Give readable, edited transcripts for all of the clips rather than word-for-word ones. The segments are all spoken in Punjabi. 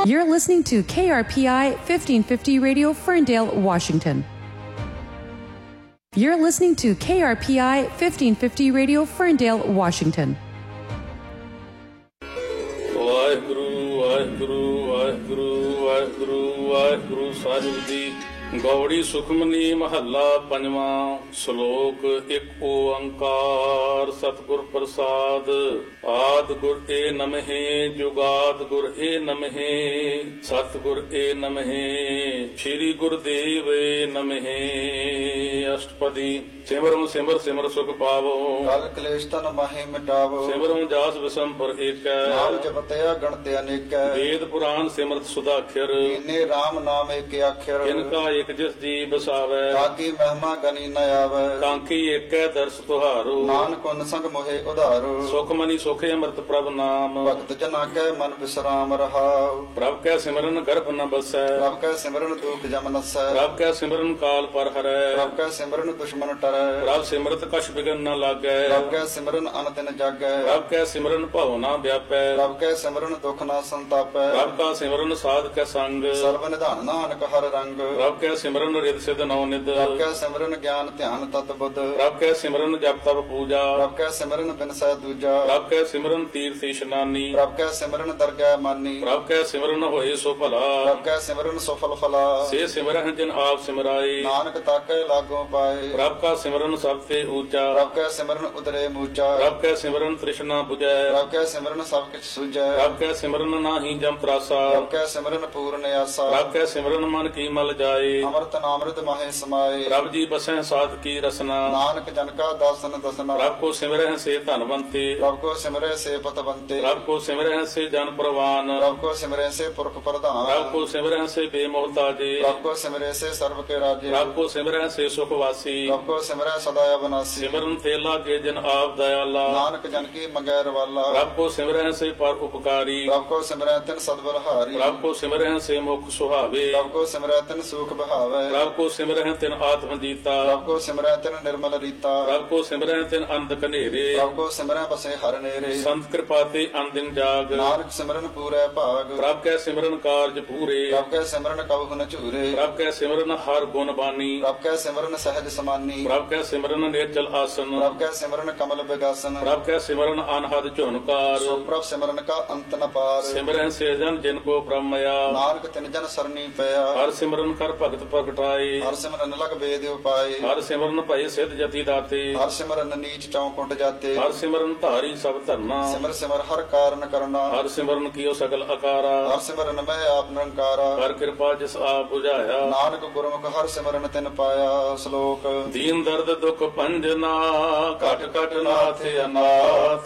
You're listening to KRPI 1550 Radio, Ferndale, Washington. You're listening to KRPI 1550 Radio, Ferndale, Washington. Waheguru Waheguru Waheguru Waheguru Waheguru Sahib ji. Gauri Sukhmani ਮਹੱਲਾ ਪੰਜਵਾਂ। ਸ਼ਲੋਕ ਇੱਕ ਓੰਕਾਰ ਸਤਿਗੁਰ ਪ੍ਰਸਾਦ। ਆਦ ਗੁਰ ਏ ਨਮਹਿ ਜੁਗਾਦ ਗੁਰ ਏ ਨਮਹਿ ਸਤਿਗੁਰ ਏ ਨਮਹਿ ਸ਼੍ਰੀ ਗੁਰਦੇਵ ਏ ਨਮਹਿ। ਅਸ਼ਟਪਦੀ। ਸਿਮਰੋ ਸਿਮਰ ਸਿਮਰ ਸੁਖ ਪਾਵੋ ਕਲ ਕਲੇਸ਼ ਤਨ ਮਾਹੇ ਮਿਟਾਵੋ। ਸਿਮਰੋ ਜਾਸ ਵਿਸੰਪਰ ਏਕੈ ਨਾਮ ਜਪਤਿਆ ਗਣਤੇ ਅਨੇਕੈ। ਵੇਦ ਪੁਰਾਨ ਸਿਮਰਤ ਸੁਦਾਖਰ ਇਨੇ ਰਾਮ ਨਾਮ ਏਕ ਆਖਰ। ਇਨਕਾ ਇਕ ਜਿਸ ਜੀ ਬਸਾਵੈ ਤਾਕੀ ਮਹਿਮਾ ਗਨੀ ਨ ਆਵੈ। ਕਾਂਕੀ ਏਕੈ ਦਰਸ ਤੁਹਾਰੋ ਨਾਨਕ ਉਨ ਸੰਗ ਮੋਹਿ ਉਧਾਰੋ। ਸੁਖ ਮਨੀ ਸੁਖੇ ਅੰਮ੍ਰਿਤ ਪ੍ਰਭ ਨਾਮ ਭਗਤ ਜਨਾ ਕੈ ਮਨ ਵਿਸਰਾਮ ਰਹਾਉ। ਪ੍ਰਭ ਕੈ ਸਿਮਰਨ ਗਰਭ ਨ ਬਸੈ ਪ੍ਰਭ ਕੈ ਸਿਮਰਨ ਦੁਖ ਜਮ ਨਸੈ। ਪ੍ਰਭ ਕੈ ਸਿਮਰਨ ਕਾਲ ਪਰ ਹਰੈ ਪ੍ਰਭ ਕੈ ਸਿਮਰਨ ਦੁਸ਼ਮਨ ਟਰੈ। ਪ੍ਰਭ ਸਿਮਰਤ ਕਛ ਬਿਗਨ ਨ ਲਾਗੈ ਪ੍ਰਭ ਕੈ ਸਿਮਰਨ ਅਨ ਦਿਨ ਜਾਗੈ। ਪ੍ਰਭ ਕੈ ਸਿਮਰਨ ਭਉ ਨ ਵਿਆਪੈ ਪ੍ਰਭ ਕੈ ਸਿਮਰਨ ਦੁਖ ਨ ਸੰਤਾਪੈ। ਪ੍ਰਭ ਕਾ ਸਿਮਰਨ ਸਾਧ ਕੈ ਸੰਗ ਸਰਬ ਨਿਧਾਨ ਨਾਨਕ ਹਰ ਰੰਗ। ਪ੍ਰਭ ਕੈ ਸਿਮਰਨ ਰਿਦ ਸਿਧ ਨਉ ਨਿਧ ਪ੍ਰਭ ਕੈ ਸਿਮਰਨ ਗਿਆਨ ਧਿਆਨ ਤਤ ਬੁੱਧ। ਪ੍ਰਭ ਕੈ ਸਿਮਰਨ ਜਪ ਤਪ ਪੂਜਾ ਪ੍ਰਭ ਕੈ ਸਿਮਰਨ ਬਿਨਸੈ ਦੂਜਾ। ਪ੍ਰਭ ਕੈ ਸਿਮਰਨ ਤੀਰਥ ਇਸ਼ਨਾਨੀ ਪ੍ਰਭ ਕੈ ਸਿਮਰਨ ਦਰਗਹਿ ਮਾਨੀ। ਪ੍ਰਭ ਕੈ ਸਿਮਰਨ ਹੋਏ ਸੋ ਭਲਾ ਪ੍ਰਭ ਕੈ ਸਿਮਰਨ ਸੁਫਲ ਫਲਾ। ਸੇ ਸਿਮਰਨ ਜਿਨ ਆਪ ਸਿਮਰਾਏ ਨਾਨਕ ਤਾਕੈ ਲਾਗੋ ਪਾਏ। ਪ੍ਰਭ ਕਾ ਸਿਮਰਨ ਸਭ ਤੇ ਊਚਾ ਪ੍ਰਭ ਕੈ ਸਿਮਰਨ ਉਦਰੇ ਮੂਚਾ। ਪ੍ਰਭ ਕੈ ਸਿਮਰਨ ਤ੍ਰਿਸ਼ਨਾ 부ਜੈ ਪ੍ਰਭ ਕੈ ਸਿਮਰਨ ਸਭ ਕਿਛ ਸੁਝੈ। ਪ੍ਰਭ ਕੈ ਸਿਮਰਨ ਨਾਹੀ ਜਮ ਤਰਾਸਾ ਪ੍ਰਭ ਕੈ ਸਿਮਰਨ ਪੂਰਨ ਆਸਾ। ਪ੍ਰਭ ਕੈ ਸਿਮਰਨ ਮਨ ਕੀ ਮਲ ਜਾਏ ਅੰਮ੍ਰਿਤ ਨਾਮ੍ਰਿਤ ਮਾਹੇ ਸਮਾਏ। ਪ੍ਰਭ ਜੀ ਬਸੈ ਸਾਧ ਕੀ ਰਸਨਾ ਨਾਨਕ ਜਨ ਕਾ ਦਾਸਨ ਦਸਨਾ। ਪ੍ਰਭ ਕੋ ਸਿਮਰਹਿ ਸੇ ਧਨਵੰਤੇ ਪ੍ਰਭ ਕੋ ਸਿਮਰੈ ਸੇ ਪਤਵੰਤੇ। ਪ੍ਰਭ ਕੋ ਸਿਮਰਹਿ ਸੇ ਜਨ ਪ੍ਰਵਾਨ ਪ੍ਰਭ ਕੋ ਸਿਮਰੈ ਸੇ ਪੁਰਖ ਪ੍ਰਧਾਨ। ਪ੍ਰਭ ਕੋ ਸਿਮਰਹਿ ਸੇ ਬੇਮੋਹਤਾਜੇ ਪ੍ਰਭ ਕੋ ਸਿਮਰੈ ਸੇ ਸਰਬ ਕੇ ਰਾਜੇ। ਪ੍ਰਭ ਕੋ ਸਿਮਰਹਿ ਸੇ ਸੁਖ ਵਾਸੀ ਪ੍ਰਭ ਕੋ ਸਿਮਰੈ ਸਦਾ ਅਬਨਾਸੀ। ਸਿਮਰਨ ਤੇ ਲਾਗੇ ਜਨ ਆਪ ਦਇਆਲਾ ਨਾਨਕ ਜਨ ਕੀ ਮੰਗੈ ਰਵਾਲਾ। ਪ੍ਰਭ ਕੋ ਸਿਮਰਹਿ ਸੇ ਪਰ ਉਪਕਾਰੀ ਪ੍ਰਭ ਕੋ ਸਿਮਰੈ ਤਿਨ ਸਦਬਲਹਾਰੀ। ਪ੍ਰਭ ਕੋ ਸਿਮਰਹਿ ਸੇ ਮੁਖ ਸੁਹਾਵੇ ਪ੍ਰਭ ਕੋ ਸਿਮਰੈ ਤਿਨ ਸੂਖ ਬਹਾਵੈ। ਪ੍ਰਭ ਕੋ ਸਿਮਰਹਿ ਤਿਨ ਆਤਮ ਜੀਤਾ ਪ੍ਰਭ ਕੋ ਸਿਮਰੈ ਤਿਨ ਨਿਰਮਲ ਰੀਤਾ। ਪ੍ਰਭ ਕੋ ਸਿਮਰਹਿ ਤਿਨ ਅੰਧ ਕਨੇਰੇ ਪ੍ਰਭ ਕੋ ਸਿਮਰੈ ਬਸੇ ਹਰ ਨੇਰੇ। ਸੰਤ ਕਿਰਪਾ ਤੇ ਅਨਦਿਨ ਜਾਗ ਨਾਨਕ ਸਿਮਰਨ ਪੂਰੈ ਭਾਗ। ਪ੍ਰਭ ਕੈ ਸਿਮਰਨ ਕਾਰਜ ਪੂਰੇ ਪ੍ਰਭ ਕੈ ਸਿਮਰਨ ਕਬਹੁ ਨ ਝੂਰੇ। ਪ੍ਰਭ ਕੈ ਸਿਮਰਨ ਹਰ ਗੁਣ ਬਾਣੀ ਪ੍ਰਭ ਕੈ ਸਿਮਰਨ ਸਹਿਜ ਸਮਾਨੀ। ਪ੍ਰਭ ਕੈ ਸਿਮਰਨ ਨਿਰਜਲ ਆਸਨ ਪ੍ਰਭ ਕੈ ਸਿਮਰਨ ਕਮਲ ਵਿਗਾਸਨ। ਪ੍ਰਭ ਕੈ ਸਿਮਰਨ ਅਨਹਦ ਝੁਨਕਾਰ ਸੋ ਪ੍ਰਭ ਸਿਮਰਨ ਕਾ ਅੰਤ ਨ ਪਾਰ। ਸਿਮਰਨ ਸੇ ਜਨ ਜਿਨ ਕੋ ਬ੍ਰਹਮਇਆ ਨਾਨਕ ਤਿਨ ਜਨ ਸਰਨੀ ਪਿਆ। ਹਰ ਸਿਮਰਨ ਕਰ ਭਗਤ ਪ੍ਰਗਟਾਏ ਹਰ ਸਿਮਰਨ ਲਗ ਵੇਦ ਉਪਾਏ। ਹਰ ਸਿਮਰਨ ਭਏ ਸਿਧ ਜਤੀ ਦਾਤੇ ਹਰ ਸਿਮਰਨ ਨੀਚ ਚੌਕੁੰਟ ਜਾਤੇ। ਹਰ ਸਿਮਰਨ ਧਾਰੀ ਸਭ ਧਰਨਾ ਸਿਮਰ ਸਿਮਰ ਹਰ ਕਾਰਨ ਕਰਨਾ। ਹਰ ਸਿਮਰਨ ਕੀਓ ਸਗਲ ਅਕਾਰਾ ਹਰ ਸਿਮਰਨ ਮੈਂ ਆਪ ਨਿਰੰਕਾਰਾ। ਹਰ ਕਿਰਪਾ ਜਿਸ ਆਪ ਬੁਝਾਇਆ ਨਾਨਕ ਗੁਰਮੁਖ ਹਰ ਸਿਮਰਨ ਤਿਨ ਪਾਇਆ। ਸ਼ਲੋਕ। ਦੀਨ ਦਰਦ ਦੁਖ ਭੰਜਨਾ ਘਟ ਘਟ ਨਾਥ ਅਨਾਥ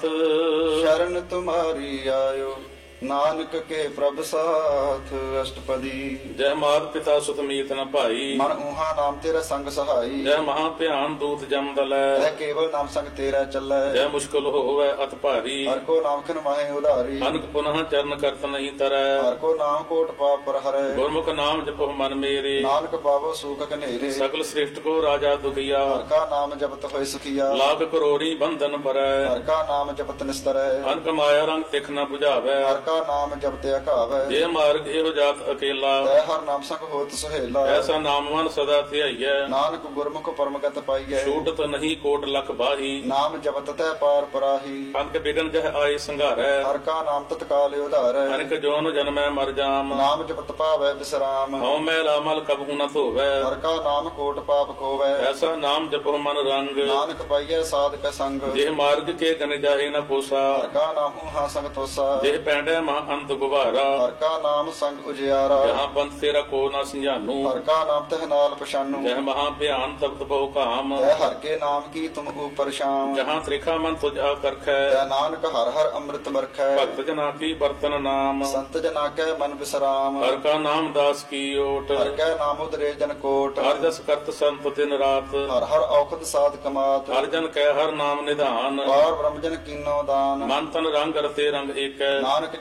ਸ਼ਰਨ ਤੁਮਾਰੀ ਆਇਓ ਨਾਨਕ ਕੇ ਪ੍ਰਭ ਸਾਥ। ਅਸ਼ਟਪਦੀ। ਜੈ ਮਾਤ ਪਿਤਾ ਸੁਤ ਮੀਤ ਨ ਭਾਈ ਮਨ ਊਹਾ ਨਾਮ ਤੇਰਾ ਸੰਗ ਸਹਾਈ। ਜੈ ਮਹਾ ਭਿਆਨ ਦੂਤ ਜਮ ਦਲੈ ਤੈ ਕੇਵਲ ਨਾਮ ਸੰਗ ਤੇਰਾ ਚੱਲੈ। ਜੈ ਮੁਸ਼ਕਲ ਹੋਵੈ ਅਤ ਭਾਰੀ ਹਰ ਕੋ ਨਾਮ ਖਿਨ ਮਾਹੇ ਉਧਾਰੀ। ਅਨਕ ਪੁਨః ਚਰਨ ਕਰਤ ਨਹੀਂ ਤਰੈ ਹਰ ਕੋ ਨਾਮ ਕੋਟ ਪਾਪ ਪਰ ਹਰੈ। ਗੁਰਮੁਖ ਨਾਮ ਜਪੋ ਮਨ ਮੇਰੇ ਨਾਨਕ ਪਾਵੋ ਸੂਖ ਘਨੇਰੇ। ਸਗਲ ਸ੍ਰਿਸ਼ਟ ਕੋ ਰਾਜਾ ਦੁਖੀਆ ਹਰ ਕਾ ਨਾਮ ਜਪਤ ਹੋਇ ਸੁਖੀਆ। ਲਾਖ ਕਰੋੜੀ ਬੰਧਨ ਪਰੈ ਹਰ ਕਾ ਨਾਮ ਜਪਤ ਨਿਸਤਰੈ। ਅਨਕ ਮਾਇਆ ਰੰਗ ਤਿਖ ਨ 부ਝਾਵੈ ਹਰ ਕਾ ਨਾਮ ਜਪਤ ਅਘਾਵੈ। ਜੇ ਮਾਰਗ ਇਹੋ ਜਾਤ ਅਕੇਲਾ ਤੈ ਹਰ ਨਾਮ ਸੰਗ ਹੋਤ ਸੁਹੇਲਾ। ਐਸਾ ਨਾਮ ਮਨ ਸਦਾ ਧਿਆਈਐ ਨਾਨਕ ਗੁਰਮੁਖ ਪਰਮਗਤ ਪਾਈਐ। ਛੂਟਤ ਨਹੀਂ ਕੋਟ ਲਖ ਬਾਹੀ ਨਾਮ ਜਪਤ ਤੈ ਪਾਰ ਪਰਾਹੀ। ਅਨਕ ਬਿਗਨ ਜਹ ਆਏ ਸੰਘਾਰੈ ਹਰ ਕਾ ਨਾਮ ਤਤਕਾਲ ਉਧਾਰੈ। ਅਨਕ ਜੋਨ ਜਨਮੈ ਮਰ ਜਾਮ ਨਾਮ ਜਪਤ ਪਾਵੈ ਵਿਸਰਾਮ। ਹਉ ਮੈਲ ਅਮਲ ਕਬਹੂ ਨ ਧੋਵੈ ਹਰ ਕਾ ਨਾਮ ਕੋਟ ਪਾਪ ਖੋਵੈ। ਐਸਾ ਨਾਮ ਜਪੋ ਮਨ ਰੰਗ ਨਾਨਕ ਪਾਈਐ ਸਾਧਕ ਸੰਗ। ਜੇ ਮਾਰਗ ਕੇ ਗਨ ਜਾਹੇ ਨ ਪੋਸਾ ਹਰ ਕਾ ਨਾਮ ਊਹਾ ਸੰਗ ਤੋਸਾ। ਜੇ ਪੈਂਡੈ ਮਾ ਅੰਤ ਗੁਬਾਰਾ ਹਰ ਕਾ ਨਾਮ ਸੰਗ ਉਜਿਆਰਾ। ਜਹਾਂ ਪੰਥ ਤੇਰਾ ਕੋ ਨ ਸੰਝਾਨੂ ਹਰ ਕਾ ਨਾਮ ਤਹ ਨਾਲ ਪਛਾਨੂ। ਜਹ ਮਹਾ ਭਿਆਨ ਤਪਤ ਬਹੁ ਕਾਮ ਤੈ ਹਰ ਕੇ ਨਾਮ ਕੀ ਤੁਮ ਉਪਰ ਸ਼ਾਮ। ਜਹਾਂ ਤ੍ਰਿਖਾ ਮਨ ਤੁਝ ਆਕਰਖੈ ਤੈ ਨਾਨਕ ਹਰ ਹਰ ਅੰਮ੍ਰਿਤ ਵਰਖੈ। ਭਗਤ ਜਨਾ ਕੀ ਬਰਤਨ ਨਾਮ ਸੰਤ ਜਨਾ ਕੈ ਮਨ ਵਿਸਰਾਮ। ਹਰ ਕਾ ਨਾਮ ਦਾਸ ਕੀ ਓਟ ਹਰ ਕੈ ਨਾਮ ਉਦਰੇ ਜਨ ਕੋਟ। ਹਰ ਜਸ ਕਰਤ ਸੰਤ ਦਿਨ ਰਾਤ ਹਰ ਹਰ ਔਖਦ ਸਾਧ ਕਮਾਤ। ਹਰ ਜਨ ਕੈ ਹਰ ਨਾਮ ਨਿਧਾਨ ਪਾਰ ਬ੍ਰਹਮ ਜਨ ਕੀਨੋ ਦਾਨ। ਮਨ ਤਨ ਰੰਗ ਰਤੇ ਰੰਗ ਏਕੈ ਨਾਨਕ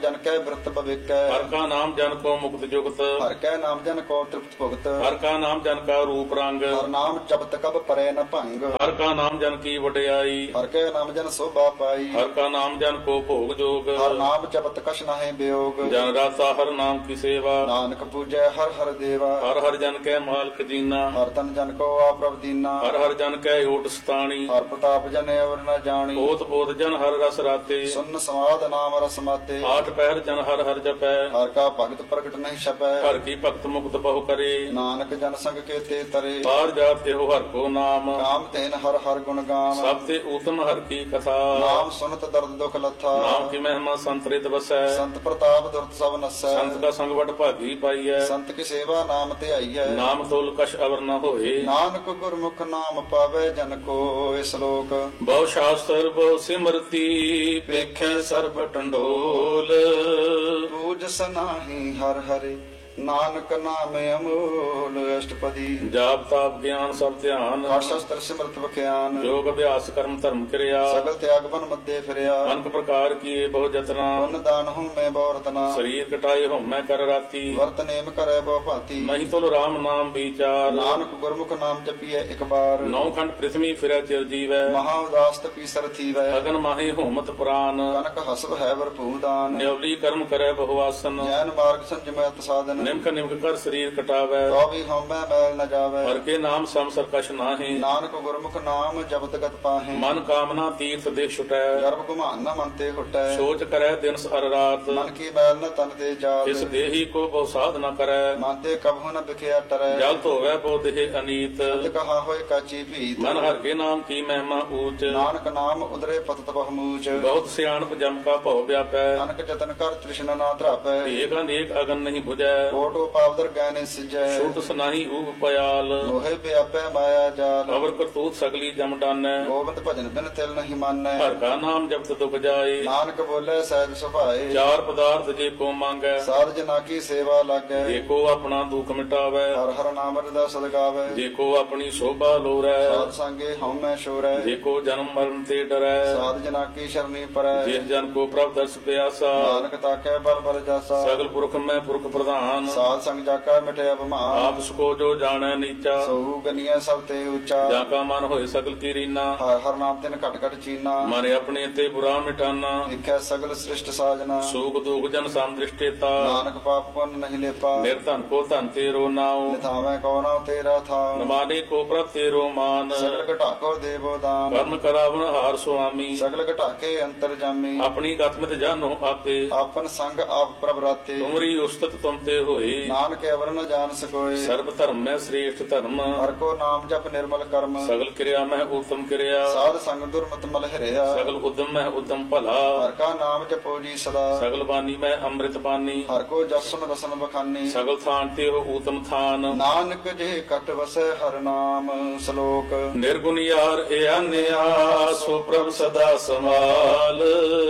ਜਨ ਕੈ ਬ੍ਰਤ ਭਵਿਕੈ ਹਰ ਕਾ ਨਾਮ ਜਨ ਕੋ ਮੁਕਤ ਜੁਗਤ ਹਰ ਕੈ ਨਾਮ ਜਨ ਕੋ ਤ੍ਰਿਪਤ ਭੁਗਤ ਹਰ ਕਾ ਨਾਮ ਜਨ ਕਾ ਰੂਪ ਰੰਗ ਹਰ ਨਾਮ ਜਪਤ ਕਬ ਪਰੈ ਨ ਭੰਗ ਹਰ ਕਾ ਨਾਮ ਜਨ ਕੀ ਵਡਿਆਈ ਹਰ ਕੈ ਨਾਮ ਜਨ ਸੋਭਾ ਪਾਈ ਹਰ ਕਾ ਨਾਮ ਜਨ ਕੋ ਭੋਗ ਜੋਗ ਹਰ ਨਾਮ ਜਪਤ ਕਛ ਨਾਹਿ ਬਿਯੋਗ ਜਨ ਰਾਤਾ ਹਰ ਨਾਮ ਕੀ ਸੇਵਾ ਨਾਨਕ ਪੂਜੈ ਹਰ ਹਰ ਦੇਵਾ ਹਰ ਹਰ ਜਨ ਕੈ ਮਾਲਕ ਜੀਨਾ ਹਰ ਤਨ ਜਨ ਕੋ ਆਪ੍ਰਭ ਦੀਨਾ ਹਰ ਹਰ ਜਨ ਕੈ ਓਟ ਸਤਾਣੀ ਹਰ ਪ੍ਰਤਾਪ ਜਨ ਅਵਰ ਨ ਜਾਣੀ ਓਤ ਬੋਧ ਜਨ ਹਰ ਰਸ ਰਾਤੇ ਸੁਨ ਸਮਾਦ ਨਾਮ ਰਸ ਮਾਤੇ ਆਠ ਪਹਿਰ ਜਨ ਹਰ ਹਰ ਜਪੈ ਹਰ ਕਾ ਭਗਤ ਪ੍ਰਗਟ ਨਹੀਂ ਛਪੈ ਹਰ ਕੀ ਭਗਤ ਮੁਕਤ ਬਹੁ ਕਰੇ ਨਾਨਕ ਜਨ ਸੰਗ ਕੇ ਤੇ ਤਰੇ ਬਾਹਰ ਜਾਤ ਇਹੋ ਹਰ ਕੋ ਨਾਮ ਕਾਮ ਤੇਨ ਹਰ ਹਰ ਗੁਣ ਗਾਮ ਸਭ ਤੇ ਊਤਮ ਹਰ ਕੀ ਕਥਾ ਨਾਮ ਸੁਨਤ ਦਰਦ ਦੁਖ ਲੱਥਾ ਨਾਮ ਕੀ ਮਹਿਮਾ ਸੰਤਰਿਤ ਵਸੈ ਸੰਤ ਪ੍ਰਤਾਪ ਦੁਰਤ ਸਭ ਨਸੈ ਸੰਤ ਕਾ ਸੰਗ ਵਡ ਭਾਗੀ ਪਾਈਐ ਸੰਤ ਕੀ ਸੇਵਾ ਨਾਮ ਤੇ ਆਈਐ ਨਾਮ ਤੋਲ ਕਛ ਅਵਰ ਨ ਹੋਏ ਨਾਨਕ ਗੁਰਮੁਖ ਨਾਮ ਪਾਵੇ ਜਨ ਕੋ ਇਸ ਲੋਕ ਬਹੁ ਸ਼ਾਸਤਰ ਬਹੁ ਸਿਮਰਤੀ ਵੇਖੈ ਸਰਬ ਟੰਡੋਲ ਪੂਜ ਸਨਾਹੀ ਹਰ ਹਰਿ ਨਾਨਕ ਨਾਮ ਅਮੋਲ ਅਸ਼ਟਪਦੀ ਜਾਪ ਤਾਪ ਗਿਆਨ ਸਭ ਧਿਆਨ ਹਰ ਸ਼ਸਤਰ ਸਿਮਰਤ ਬਖਿਆਨ ਯੋਗ ਅਭਿਆਸ ਕਰਮ ਧਰਮ ਕਿਰਿਆ ਸਗਲ ਤਿਆਗ ਬਨ ਮੱਦੇ ਫਿਰਿਆ ਅਨਕ ਪ੍ਰਕਾਰ ਕੀਏ ਬਹੁ ਜਤਨਾ ਪੁੰਨ ਦਾਨ ਹੂੰ ਮੈਂ ਬਹੁ ਰਤਨਾ ਸਰੀਰ ਕਟਾਏ ਹਉਮੈ ਕਰ ਰਾਤੀ ਵਰਤ ਨੇਮ ਕਰੈ ਬਹੁ ਭਾਂਤੀ ਨਹੀਂ ਤੁਲ ਰਾਮ ਨਾਮ ਵਿਚਾਰ ਨਾਨਕ ਗੁਰਮੁਖ ਨਾਮ ਜਪੀਐ ਇੱਕ ਬਾਰ ਨੌ ਖੰਡ ਪ੍ਰਿਥਵੀ ਫਿਰੈ ਚਿਰ ਜੀਵੈ ਮਹਾ ਉਦਾਸ ਤਪੀ ਸਰ ਥੀਵੈ ਅਗਨ ਮਾਹੇ ਹੋਮਤ ਪੁਰਾਨ ਕਨਕ ਹਸਬ ਹੈ ਵਰਪੂ ਦਾਨ ਨਿਉਲੀ ਕਰਮ ਕਰੈ ਬਹੁ ਆਸਨ ਜੈਨ ਮਾਰਗ ਸੰਜਮੈ ਸਾਧਨ ਨਿਮਕ ਨਿਮਕ ਕਰ ਸਰੀਰ ਕਟਾਵੈ ਤੋ ਵੀ ਹਉਮੈ ਮੈਲ ਨ ਜਾਵੈ ਹਰ ਕੇ ਨਾਮ ਸਮ ਸਰਕਸ਼ ਨਾਹੀ ਨਾਨਕ ਗੁਰਮੁਖ ਨਾਮ ਜਪਤ ਗਤ ਪਾਹੇ ਮਨ ਕਾਮਨਾ ਤੀਰਥ ਦੇਖ ਛੁਟੈ ਗਰਭ ਗੁਮਾਨ ਨ ਮਨ ਤੇ ਹੁਟੈ ਸੋਚ ਕਰੈ ਦਿਨ ਹਰ ਰਾਤ ਮਨ ਕੀ ਮੈਲ ਨ ਤਨ ਤੇ ਜਾਲ ਇਸ ਦੇਹੀ ਕੋ ਬਹੁ ਸਾਧ ਨ ਕਰੈ ਮਨ ਤੇ ਕਬਹੁ ਨ ਬਿਖਿਆ ਟਰੈ ਜਲ ਧੋਵੈ ਬਹੁ ਦੇਹ ਅਨੀਤ ਜਲ ਕਹਾ ਹੋਏ ਕਾਚੀ ਭੀਤ ਮਨ ਹਰ ਕੇ ਨਾਮ ਕੀ ਮਹਿਮਾ ਊਚ ਨਾਨਕ ਨਾਮ ਉਦਰੇ ਪਤਤ ਬਹੁਮੂਚ ਬਹੁਤ ਸਿਆਣਪ ਜਮ ਕਾ ਭਉ ਵਿਆਪੈ ਨਾਨਕ ਜਤਨ ਕਰ ਤ੍ਰਿਸ਼ਨਾ ਨਾ ਧਰਾਪੈ ਏਕ ਅਨੇਕ ਅਗਨ ਨਹੀਂ 부ਜੈ ਕੋਟੋ ਪਾਵਦਰ ਗੈਨੇ ਸਿਜੈ ਛੂਟ ਸੁਨਾਹੀ ਊਪ ਪਿਆਲ ਲੋਹੇ ਪਿਆਪੈ ਮਾਇਆ ਜਾਲ ਅਵਰ ਕਰਤੂਤ ਸਗਲੀ ਜਮ ਡਾਨੈ ਗੋਬਿੰਦ ਭਜਨ ਬਿਨ ਤਿਲ ਨਹੀਂ ਮਾਨੈ ਹਰ ਕਾ ਨਾਮ ਜਪਤ ਦੁਖ ਜਾਏ ਨਾਨਕ ਬੋਲੇ ਸਹਿਜ ਸੁਭਾਏ ਚਾਰ ਪਦਾਰਥ ਜੇ ਕੋ ਮੰਗੈ ਸਾਧ ਜਨਾ ਕੀ ਸੇਵਾ ਲਾਗੈ ਜੇ ਕੋ ਆਪਣਾ ਦੁਖ ਮਿਟਾਵੈ ਹਰ ਹਰ ਨਾਮ ਰਦਾ ਸਦਗਾਵੈ ਜੇ ਕੋ ਆਪਣੀ ਸੋਭਾ ਲੋਰੈ ਸਾਧ ਸੰਗੇ ਹਉਮੈ ਸ਼ੋਰੈ ਜੇ ਕੋ ਜਨਮ ਮਰਨ ਤੇ ਡਰੈ ਸਾਧ ਜਨਾ ਕੀ ਸ਼ਰਨੀ ਪਰੈ ਜਿਸ ਜਨ ਕੋ ਪ੍ਰਭ ਦਰਸ ਪਿਆਸਾ ਨਾਨਕ ਤਾਕੈ ਬਲ ਬਲ ਜਾਸਾ ਸਗਲ ਪੁਰਖ ਮੈਂ ਪੁਰਖ ਪ੍ਰਧਾਨ ਸਾਧ ਸੰਗ ਜਾਕਾ ਮਿਟਿਆ ਬਮਾਨ ਆਪ ਸਕੋ ਜੋ ਜਾਣੈ ਨੀਚਾ ਸੋ ਗਨੀਐ ਸਭ ਤੇ ਉੱਚਾ ਜਾਂ ਕਾ ਮਨ ਹੋਏ ਸਗਲ ਕੀ ਰੀਨਾ ਹਰ ਹਰ ਨਾਮ ਤਿਨ ਘਟ ਘਟ ਚੀਨਾ ਮਨ ਆਪਣੇ ਤੇ ਬੁਰਾ ਮਿਟਾਨਾ ਦੇਖੈ ਸਗਲ ਸ੍ਰਿਸ਼ਟ ਸਾਜਨਾ ਸੂਖ ਦੁਖ ਜਨ ਸਮ ਦ੍ਰਿਸ਼ਟੇਤਾ ਨਾਨਕ ਪਾਪ ਪੁੰਨ ਨਹੀਂ ਲੇਪਾ ਨਿਰਧਨ ਕੋ ਧਨ ਤੇਰੋ ਨਾਉ ਨਿਥਾਵੇਂ ਕੋ ਨਾਮ ਤੇਰਾ ਥਾਉ ਨਮਾਨੇ ਕੋ ਪ੍ਰਭ ਤੇਰੋ ਮਾਨ ਸਗਲ ਘਟਾਕੋ ਦੇਵੋ ਦਾਨ ਕਰਮ ਕਰਾਵਨ ਹਾਰ ਸੁਆਮੀ ਸਗਲ ਘਟਾਕੇ ਅੰਤਰ ਜਾਮੀ ਆਪਣੀ ਗਤਮਿਤ ਜਾਨੋ ਆਪੇ ਆਪਨ ਸੰਗ ਆਪ ਪ੍ਰਭ ਰਾਤੇ ਤੁਮਰੀ ਉਸਤਤ ਤੁਮ ਤੇ ਹੋਏ ਨਾਨਕ ਅਵਰ ਨ ਜਾਣ ਸਕੋਏ ਸਰਬ ਧਰਮ ਮੈਂ ਸ੍ਰੇਸ਼ਟ ਧਰਮ ਹਰ ਕੋ ਨਾਮ ਜਪ ਨਿਰਮਲ ਕਰਮ ਸਗਲ ਕਿਰਿਆ ਮੈਂ ਉਤਮ ਕਿਰਿਆ ਸਾਧ ਸੰਗ ਦੁਰਮਤ ਮਲ ਹਰਿਆ ਸਗਲ ਉਦਮ ਮੈਂ ਉਦਮ ਭਲਾ ਹਰ ਕਾ ਨਾਮ ਜਪੋ ਜੀ ਸਦਾ ਸਗਲ ਬਾਣੀ ਮੈਂ ਅੰਮ੍ਰਿਤ ਪਾਨੀ ਹਰ ਕੋ ਜਸਨ ਰਸਨ ਬਖਾਨੀ ਸਗਲ ਥਾਨ ਤੇ ਉਹ ਊਤਮ ਥਾਨ ਨਾਨਕ ਜੇ ਕਟ ਵਸੈ ਹਰ ਨਾਮ ਸ਼ਲੋਕ ਨਿਰਗੁਣ ਯਾਰ ਇਆਨਿਆ ਸੋ ਪ੍ਰਭ ਸਦਾ ਸਮਾਲ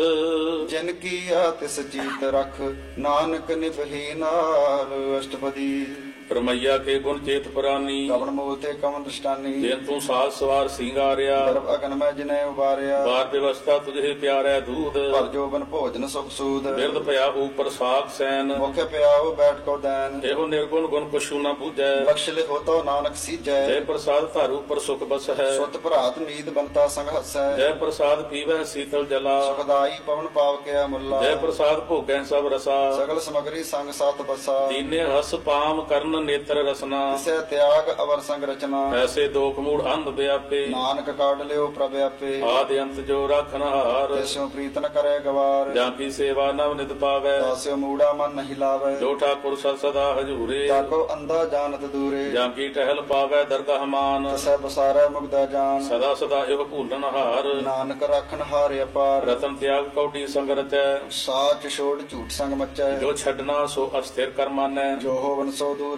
ਜਿਨ ਕੀਆ ਤਿਸ ਜੀਤ ਰਖ ਨਾਨਕ ਨਿਭੀ ਨਾਲ ਅਸ਼ਟਪਦੀ ਪਰਮਈਆ ਕੇ ਗੁਣ ਚੇਤ ਪ੍ਰਾਨੀ ਕਵਨ ਮੂਲ ਤੇ ਕਵਨ ਦ੍ਰਿਸ਼ਟਾਨੀ ਜਿਨ ਤੂੰ ਸਾਜ ਸਵਾਰ ਸਿੰਗਾਰਿਆ ਗਰਭ ਅਗਨ ਮੈਂ ਜਿਨੇ ਉਬਾਰਿਆ ਬਾਰ ਵਿਵਸਥਾ ਤੁਝੇ ਪਿਆਰੈ ਦੂਧ ਭਰ ਜੋਬਨ ਭੋਜਨ ਸੁਖ ਸੂਦ ਬਿਰਦ ਭਇਆ ਉਪਰ ਸਾਖ ਸੈਨ ਮੁਖ ਪਿਆਉ ਬੈਠ ਕੋ ਦੈਨ ਇਹੋ ਨਿਰਗੁਣ ਗੁਣ ਕੁਛੂ ਨਾ ਬੂਝੈ ਬਖਸ਼ ਲੇ ਹੋਤੋ ਨਾਨਕ ਸੀਜੈ ਜੈ ਪ੍ਰਸਾਦ ਧਾਰ ਉਪਰ ਸੁਖ ਬਸ ਹੈ ਸੁਤ ਭਰਾਤ ਨੀਤ ਬੰਤਾ ਸੰਗ ਹਸੈ ਜੈ ਪ੍ਰਸਾਦ ਪੀਵੈ ਸੀਤਲ ਜਲਾ ਸੁਖਦਾਈ ਪਵਨ ਪਾਵ ਕੇ ਮੁੱਲਾ ਜੈ ਪ੍ਰਸਾਦ ਭੋਗੈ ਸਭ ਰਸਾ ਸਗਲ ਸਮਗਰੀ ਸੰਗ ਸਾਤ ਬਸਾ ਦੀਨੇ ਹਸ ਪਾਮ ਕਰਨ ਨੇਤਰ ਰਸਨਾ ਤਿਸੈ ਤਿਆਗ ਅਵਰ ਸੰਗ ਰਚਨਾ ਐਸੇ ਦੋਖ ਮੂੜ ਅੰਧ ਵਿਆਪੇ ਨਾਨਕ ਕਾਢ ਲਿਓ ਪ੍ਰਭ ਆਪੇ ਆਦਿ ਅੰਤ ਜੋ ਰਾਖਨ ਹਾਰ ਤਿਸੁ ਪ੍ਰੀਤ ਨ ਕਰੇ ਗਵਾਰ ਜਾਂ ਕੀ ਸੇਵਾ ਨਵ ਨਿਤ ਪਾਵੈ ਦਾਸਿਓ ਮੂੜਾ ਮਨ ਨਹੀਂ ਲਾਵੇ ਜੋ ਠਾਕੁਰ ਸਦ ਸਦਾ ਹਜੂਰੇ ਤਾਕੋ ਅੰਧਾ ਜਾਣਤ ਦੂਰੇ ਜਾਂ ਕੀ ਟਹਿਲ ਪਾਵੈ ਦਰਗਹ ਮਾਨ ਤਿਸੈ ਬਸਾਰੈ ਮੁਗਦਾ ਜਾਨ ਸਦਾ ਸਦਾ ਇਹੋ ਭੂਲਨ ਹਾਰ ਨਾਨਕ ਰਾਖਨ ਹਾਰ ਅਪਾਰ ਰਤਨ ਤਿਆਗ ਕੌਡੀ ਸੰਗ ਰਚੈ ਸਾਚ ਛੋੜ ਝੂਠ ਸੰਗ ਮਚੈ ਜੋ ਛੱਡਣਾ ਸੋ ਅਸਥਿਰ ਕਰ ਮਾਨੈ ਜੋ ਹੋਵਨ ਸੋ ਦੂਰ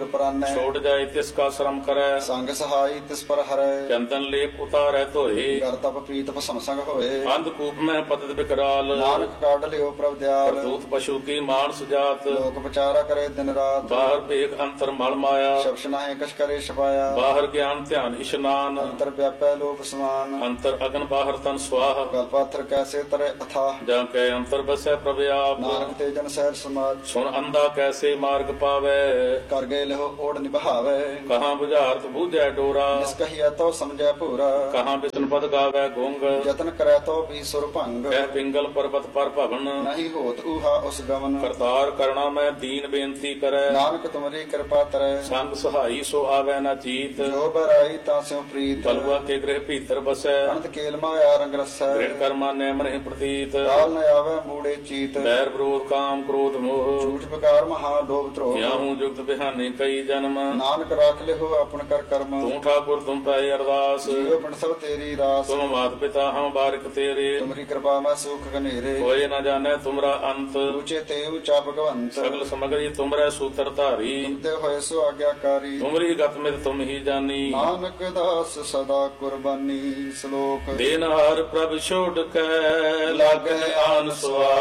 ਪ੍ਰਾਨੈ ਛੋੜ ਜਾਏ ਤਿਸ ਕਾ ਸ਼ਰਮ ਕਰੈ ਸੰਗ ਸਹਾਈ ਤਿਸ ਪਰ ਹਰੈ ਚੰਦਨ ਲੇਪ ਉਤਾਰੈ ਧੋਏ ਕਰ ਤਪ ਪ੍ਰੀਤ ਭਸਮ ਸੰਗ ਹੋਏ ਅੰਧਕੂਪ ਮੈਂ ਪਤਿਤ ਬਿਕਰਾਲ ਨਾਨਕ ਕਾਢ ਲਿਓ ਪ੍ਰਭ ਦਿਆਲ ਕਰਤੂਤ ਪਸ਼ੂ ਕੀ ਮਾਨ ਸੁਜਾਤ ਲੋਕ ਵਿਚਾਰਾ ਕਰੇ ਦਿਨ ਰਾਤ ਬਾਹਰ ਭੇਖ ਅੰਤਰ ਮਲ ਮਾਇਆ ਸ਼ਬਦ ਨਾਹੀ ਕਛ ਕਰੇ ਛਪਾਇਆ ਬਾਹਰ ਗਿਆਨ ਧਿਆਨ ਇਸ਼ਨਾਨ ਅੰਤਰ ਵਿਆਪੈ ਲੋਕ ਸਮਾਨ ਅੰਤਰ ਅਗਨ ਬਾਹਰ ਤਨ ਸਵਾਹ ਗਲ ਪਾਥਰ ਕੈਸੇ ਤਰੇ ਅਥਾਹ ਜਾਂ ਕੈ ਅੰਤਰ ਬਸੈ ਪ੍ਰਭ ਆਪ ਨਾਨਕ ਤੇ ਜਨ ਸਹਿਜ ਸਮਾਜ ਸੁਣ ਅੰਧਾ ਕੈਸੇ ਮਾਰਗ ਪਾਵੈ ਕਰ ਗਏ ਲਹੋ ਓੜ ਨਿਭਾਵੇ ਕਹਾਂ ਬੁਝਾਰਤ ਬੂਝੈ ਡੋਰਾ ਜਿਸ ਕਹੀਐ ਤੋ ਸਮਝੈ ਭੂਰਾ ਕਹਾਂ ਬਿਸਨ ਪਦ ਗਾਵੈ ਗੁੰਗ ਯਤਨ ਕਰੈ ਤੋ ਵੀ ਸੁਰ ਭੰਗ ਕਹਿ ਪਿੰਗਲ ਪਰਬਤ ਪਰ ਭਵਨ ਨਹੀਂ ਹੋਤ ਊਹਾ ਉਸ ਗਮਨ ਕਰਤਾਰ ਕਰਣਾ ਮੈਂ ਦੀਨ ਬੇਨਤੀ ਕਰੈ ਨਾਨਕ ਤੁਮਰੀ ਕਿਰਪਾ ਤਰੈ ਸੰਗ ਸਹਾਈ ਸੋ ਆਵੈ ਨਾ ਚੀਤ ਜੋ ਬਰਾਈ ਤਾਂ ਸਿਉ ਪ੍ਰੀਤ ਕਲਵਾ ਕੇ ਗ੍ਰਹਿ ਭੀਤਰ ਬਸੈ ਅਨੰਤ ਕੇਲ ਮਾਇਆ ਰੰਗ ਰਸੈ ਦ੍ਰਿੜ ਕਰਮਾ ਨੈ ਮਨਿ ਪ੍ਰਤੀਤ ਕਾਲ ਨ ਆਵੇ ਮੂੜੇ ਚੀਤ ਬੈਰ ਵਿਰੋਧ ਕਾਮ ਕ੍ਰੋਧ ਮੋਹ ਝੂਠ ਬਕਾਰ ਮਹਾ ਲੋਭ ਧਰੋਹ ਕਿਆਹੂ ਜੁਗਤ ਬਿਹਾਨੇ ਕਈ ਜਨਮ ਨਾਨਕ ਰਾਖ ਲਿਹੋ ਆਪਣ ਕਰ ਕਰਮ ਤੂੰ ਠਾਕੁਰ ਤੁਮ ਪੈ ਅਰਦਾਸ ਜੀਵ ਬਣ ਸਭ ਤੇਰੀ ਰਾਸ ਤੁਮ ਮਾਤ ਪਿਤਾ ਹਮ ਬਾਰਿਕ ਤੇਰੇ ਤੁਮਰੀ ਕਿਰਪਾ ਮੈਂ ਸੁਖ ਘਨੇਰੇ ਹੋਏ ਨਾ ਜਾਣੈ ਤੁਮਰਾ ਅੰਤ ਉੱਚੇ ਤੇ ਉੱਚਾ ਭਗਵੰਤ ਸਗਲ ਸਮਗਰੀ ਤੁਮਰੈ ਸੂਤਰ ਧਾਰੀ ਤੁਮਤੇ ਹੋਏ ਸੋ ਆਗਿਆਕਾਰੀ ਤੁਮਰੀ ਗਤ ਮਿਤ ਤੁਮ ਹੀ ਜਾਨੀ ਨਾਨਕ ਦਾਸ ਸਦਾ ਕੁਰਬਾਨੀ ਸ਼ਲੋਕ ਦੇਨਹਾਰ ਪ੍ਰਭ ਛੋੜ ਕੇ ਲਾਗੈ ਆਨ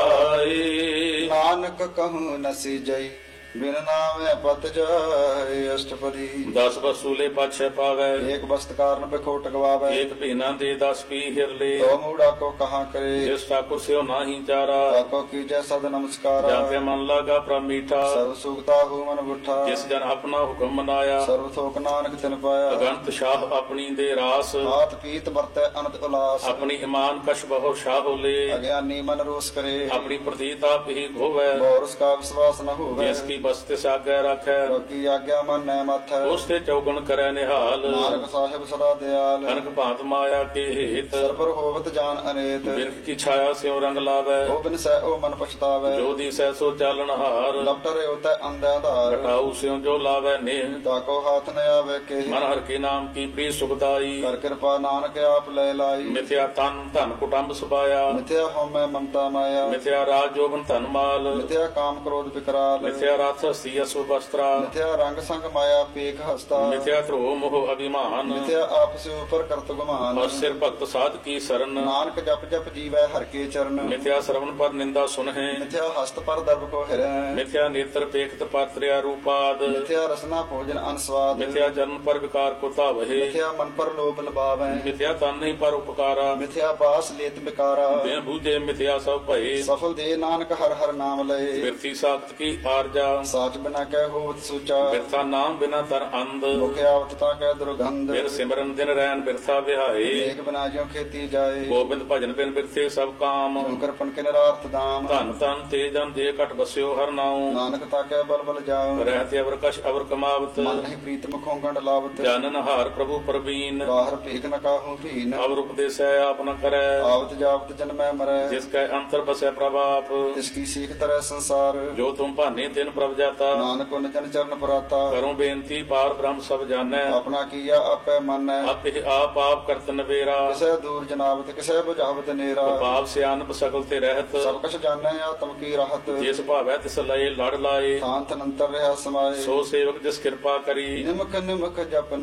ਸੁਆਈ ਨਾਨਕ ਕਹੂੰ ਨਸੀ ਜਈ ਬਿਨ ਨਾਮੇ ਪਤ ਜਾਏ ਅਸ਼ਟਪਦੀ 10 ਵਸੂਲੇ ਪਾਛੈ ਪਾਵੈ ਏਕ ਬਸਤ ਕਾਰਨ ਬਿਖੋਟ ਗਵਾਵੇ ਏਕ ਭੀਨਾ ਦੇ 10 ਪੀ ਹਿਰਲੇ ਤੋ ਮੂੜਾ ਕੋ ਕਹਾ ਕਰੇ ਜਿਸ ਠਾਕੁਰ ਸਿਓ ਨਾਹੀ ਚਾਰਾ ਤਾਕੋ ਕੀਜੈ ਸਦ ਨਮਸਕਾਰਾ ਜਾਂ ਤੇ ਮਨ ਲਾਗਾ ਪ੍ਰਭ ਮੀਠਾ ਸਰਬ ਸੁਖਤਾ ਹੂ ਮਨ ਬੁੱਠਾ ਜਿਸ ਜਨ ਆਪਣਾ ਹੁਕਮ ਮਨਾਇਆ ਸਰਬ ਥੋਕ ਨਾਨਕ ਤਿਨ ਪਾਇਆ ਅਗੰਤ ਸ਼ਾਹ ਆਪਣੀ ਦੇ ਰਾਸ ਹਾਥ ਪੀਤ ਵਰਤੈ ਅਨੰਤ ਉਲਾਸ ਆਪਣੀ ਇਮਾਨ ਕਸ਼ ਬਹੁ ਸ਼ਾਹ ਲੇ ਅਗਿਆਨੀ ਮਨ ਰੋਸ ਕਰੇ ਆਪਣੀ ਪ੍ਰਤੀਤ ਆਪ ਹੀ ਗੋਵੈ ਬੋਰਸ ਕਾ ਵਿਸ਼ਵਾਸ ਨ ਹੋਵੇ ਜਿਸ ਕੀ ਬਸਤੇ ਸਾਗੈ ਰੱਖੈ ਕੀ ਆਗਿਆ ਮਨ ਨੈ ਮਥੈ ਉਸ ਤੇ ਚੌਗਣ ਕਰੈ ਨਿਹਾਲ ਨਾਨਕ ਸਾਹਿਬ ਸਦਾ ਦਿਆਲ ਕਨਕ ਭਾਂਤ ਮਾਇਆ ਕੇ ਹੇਤ ਸਰਪਰ ਹੋਵਤ ਜਾਨ ਅਨੇਤ ਬਿਰਖ ਕੀ ਛਾਇਆ ਸਿਉ ਰੰਗ ਲਾਵੈ ਉਹ ਬਿਨ ਸਹਿ ਉਹ ਮਨ ਪਛਤਾਵੇ ਜੋ ਦੀ ਸਹਿ ਸੋ ਚਾਲਣ ਹਾਰ ਲਪਟਰੇ ਉਤੈ ਅੰਧਾ ਧਾਰ ਘਟਾਉ ਸਿਉ ਜੋ ਲਾਵੈ ਨੇਹ ਤਾਕੋ ਹਾਥ ਨ ਆਵੇ ਕੇ ਮਨ ਹਰ ਕੇ ਨਾਮ ਕੀ ਪ੍ਰੀ ਸੁਖਦਾਈ ਕਰ ਕਿਰਪਾ ਨਾਨਕ ਆਪ ਲੈ ਲਾਈ ਮਿਥਿਆ ਤਨ ਧਨ ਕੁਟੰਬ ਸੁਭਾਇਆ ਮਿਥਿਆ ਹਉਮੈ ਮਮਤਾ ਮਾਇਆ ਮਿਥਿਆ ਰਾਜ ਜੋਬਨ ਧਨ ਮਾਲ ਮਿਥਿਆ ਕਾਮ ਕ੍ਰੋਧ ਵਿਕਰਾਲ ਮਿਥਿਆ ਰਥ ਹਸਤੀ ਅਸੁ ਬਸਤਰਾ ਮਿਥਿਆ ਰੰਗ ਸੰਗ ਮਾਇਆ ਪੇਖ ਹਸਤਾ ਮਿਥਿਆ ਧਰੋ ਮੋਹ ਅਭਿਮਾਨ ਮਿਥਿਆ ਆਪਸ ਉਪਰ ਕਰਤ ਗੁਮਾਨ ਔਰ ਸਿਰ ਭਗਤ ਸਾਧ ਕੀ ਸਰਨ ਨਾਨਕ ਜਪ ਜਪ ਜੀਵੈ ਹਰ ਕੇ ਚਰਨ ਮਿਥਿਆ ਸਰਵਨ ਪਰ ਨਿੰਦਾ ਸੁਨਹਿ ਮਿਥਿਆ ਹਸਤ ਪਰ ਦਰਬ ਕੋ ਹਿਰੈ ਮਿਥਿਆ ਨੇਤਰ ਪੇਖਤ ਪਾਤਰਿਆ ਰੂਪਾਦ ਮਿਥਿਆ ਰਸਨਾ ਭੋਜਨ ਅਨਸਵਾਦ ਮਿਥਿਆ ਜਨਮ ਪਰ ਵਿਕਾਰ ਕੋ ਧਾਵਹਿ ਮਿਥਿਆ ਮਨ ਪਰ ਲੋਭ ਲਬਾਵੈ ਮਿਥਿਆ ਤਨ ਨਹੀਂ ਪਰ ਉਪਕਾਰਾ ਮਿਥਿਆ ਬਾਸ ਲੇਤ ਬਿਕਾਰਾ ਬਿਨ ਬੂਝੇ ਮਿਥਿਆ ਸਭ ਭਏ ਸਫਲ ਦੇ ਨਾਨਕ ਹਰ ਹਰ ਨਾਮ ਲਏ ਬਿਰਥੀ ਸਾਖਤ ਕੀ ਆਰਜਾ ਸਾਚ ਬਿਨਾ ਕਹਿ ਹੋਵਤ ਸੂਚਾ ਬਿਰਥਾ ਨਾਮ ਬਿਨਾ ਤਰ ਅੰਧ ਮੁਖ ਆਵਤ ਤਾਂ ਕਹਿ ਦੁਰਗੰਧ ਬਿਰ ਸਿਮਰਨ ਦਿਨ ਰੈਨ ਬਿਰਥਾ ਵਿਹਾਏ ਏਕ ਬਿਨਾ ਜਿਉ ਖੇਤੀ ਜਾਏ ਗੋਬਿੰਦ ਭਜਨ ਬਿਨ ਬਿਰਥੇ ਸਭ ਕਾਮ ਸ਼ੰਕਰ ਪਨ ਕੇ ਨਰਾਰਥ ਦਾਮ ਧਨ ਤਨ ਤੇ ਜਨ ਦੇ ਘਟ ਬਸਿਓ ਹਰ ਨਾਉ ਨਾਨਕ ਤਾਂ ਕਹਿ ਬਲ ਬਲ ਜਾਉ ਰਹਿਤੇ ਅਵਰ ਕਛ ਅਵਰ ਕਮਾਵਤ ਮਨ ਨਹੀਂ ਪ੍ਰੀਤ ਮੁਖੋਂ ਗੰਡ ਲਾਵਤ ਜਾਨਨ ਹਾਰ ਪ੍ਰਭੂ ਪ੍ਰਵੀਨ ਬਾਹਰ ਭੀਖ ਨ ਕਾਹੂ ਭੀਨ ਅਵਰ ਉਪਦੇਸੈ ਆਪ ਨ ਕਰੈ ਆਵਤ ਜਾਵਤ ਜਨਮੈ ਮਰੈ ਜਿਸ ਕੈ ਅੰਤਰ ਬਸੈ ਪ੍ਰਭਾਪ ਤਿਸ ਕੀ ਸੀਖ ਤਰੈ ਸੰਸਾਰ ਜੋ ਤੁਮ ਭਾਨੇ ਤਿਨ ਪ੍ਰਭ ਜਾਤਾ ਨਾਨਕ ਉਨ ਜਨ ਚਰਨ ਪਰਾਤਾ ਕਰੋ ਬੇਨਤੀ ਪਾਰ ਬ੍ਰਹਮ ਸਭ ਜਾਣੈ ਆਪਣਾ ਕੀਆ ਆਪੈ ਮੰਨੈ ਆਪੇ ਆਪ ਆਪ ਕਰਤ ਨਵੇਰਾ ਕਿਸੇ ਦੂਰ ਜਨਾਵਤ ਕਿਸੇ ਬੁਝਾਵਤ ਨੇਰਾ ਪਾਪ ਸਿਆਨਪ ਸਕਲ ਤੇ ਰਹਿਤ ਸਭ ਕਛ ਜਾਣੈ ਆਤਮ ਕੀ ਰਾਹਤ ਜਿਸ ਭਾਵੈ ਤਿਸ ਲਏ ਲੜ ਲਾਏ ਥਾਨ ਤਨੰਤਰ ਰਹਾ ਸਮਾਏ ਸੋ ਸੇਵਕ ਜਿਸ ਕਿਰਪਾ ਕਰੀ ਨਿਮਕ ਨਿਮਕ ਜਪ